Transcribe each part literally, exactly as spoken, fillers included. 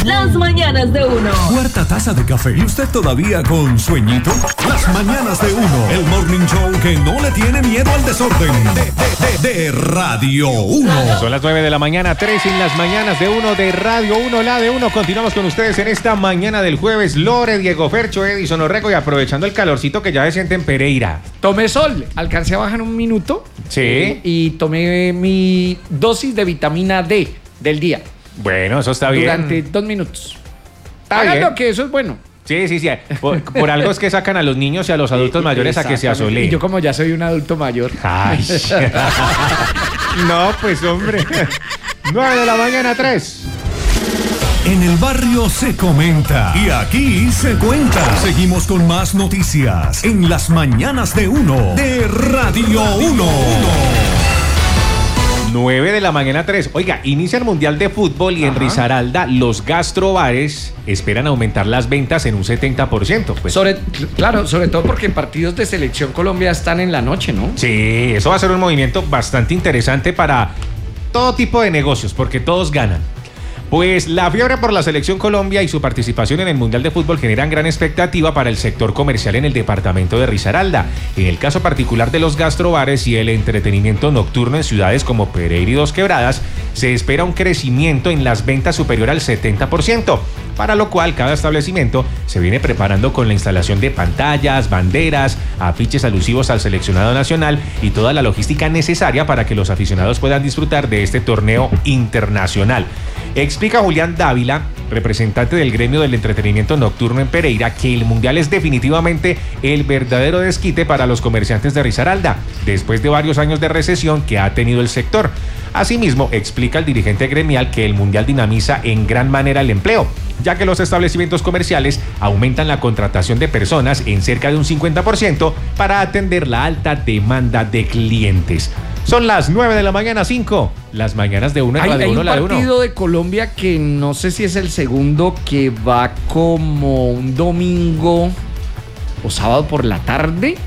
Las mañanas de uno. Cuarta taza de café y usted todavía con sueñito. Las mañanas de uno. El morning show que no le tiene miedo al desorden. De, de, de, de Radio uno. Son las nueve de la mañana, tres en las mañanas de uno de Radio uno, la de uno. Continuamos con ustedes en esta mañana del jueves. Lore, Diego Fercho, Edison Orrego y aprovechando el calorcito que ya se siente en Pereira. Tomé sol, alcancé a bajar un minuto. Sí. Eh, y tomé mi dosis de vitamina D del día. Bueno, eso está bien. Durante dos minutos. Está Háganlo, bien. que eso es bueno. Sí, sí, sí. Por, por algo es que sacan a los niños y a los adultos mayores a que se asoleen. Y yo como ya soy un adulto mayor. Ay. No, pues hombre. nueve de la mañana, tres. En el barrio se comenta y aquí se cuenta. Seguimos con más noticias en las mañanas de uno de Radio uno. nueve de la mañana, tres. Oiga, inicia el Mundial de Fútbol y en Ajá. Risaralda los gastrobares esperan aumentar las ventas en un setenta por ciento. Pues. Sobre, claro, sobre todo porque partidos de Selección Colombia están en la noche, ¿no? Sí, eso va a ser un movimiento bastante interesante para todo tipo de negocios, porque todos ganan. Pues la fiebre por la Selección Colombia y su participación en el Mundial de Fútbol generan gran expectativa para el sector comercial en el departamento de Risaralda. En el caso particular de los gastrobares y el entretenimiento nocturno en ciudades como Pereira y Dos Quebradas, se espera un crecimiento en las ventas superior al setenta por ciento, para lo cual cada establecimiento se viene preparando con la instalación de pantallas, banderas, afiches alusivos al seleccionado nacional y toda la logística necesaria para que los aficionados puedan disfrutar de este torneo internacional. Explica Julián Dávila, representante del gremio del entretenimiento nocturno en Pereira, que el Mundial es definitivamente el verdadero desquite para los comerciantes de Risaralda, después de varios años de recesión que ha tenido el sector. Asimismo, explica el dirigente gremial que el Mundial dinamiza en gran manera el empleo, ya que los establecimientos comerciales aumentan la contratación de personas en cerca de un cincuenta por ciento para atender la alta demanda de clientes. Son las nueve de la mañana, cinco. Las mañanas de uno, Hay, la de hay uno, un la de uno. partido de Colombia que no sé si es el segundo, que va como un domingo o sábado por la tarde.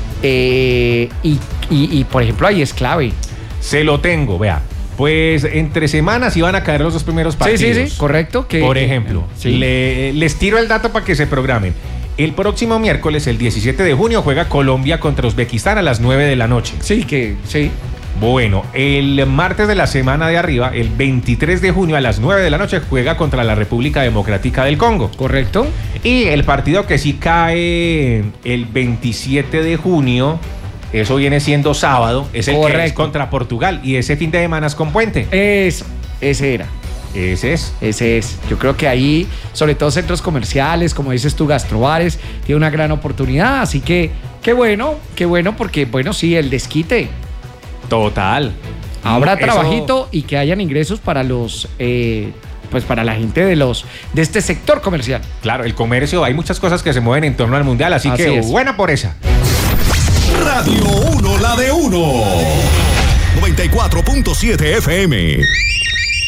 Eh, y, y, y, por ejemplo, ahí es clave. Se lo tengo, vea. Pues entre semanas iban a caer los dos primeros partidos. Sí, sí, sí, correcto. Que, Por que- ejemplo, sí. le- les tiro el dato para que se programen. El próximo miércoles, el diecisiete de junio, juega Colombia contra Uzbekistán a las nueve de la noche. Sí, que sí. Bueno, el martes de la semana de arriba, el veintitrés de junio a las nueve de la noche, juega contra la República Democrática del Congo. Correcto. Y el partido que sí cae el veintisiete de junio, eso viene siendo sábado, es el que es Correcto. contra Portugal. Y ese fin de semana es con puente. Es, ese era. Ese es. Ese es. Yo creo que ahí, sobre todo centros comerciales, como dices tú, gastrobares, tiene una gran oportunidad. Así que, qué bueno, qué bueno, porque, bueno, sí, el desquite. Total. Habrá Eso- trabajito y que hayan ingresos para los, eh, pues para la gente de los, de este sector comercial. Claro, el comercio, hay muchas cosas que se mueven en torno al mundial, así, Así que es. buena por esa. Radio uno, la de uno. noventa y cuatro punto siete F M.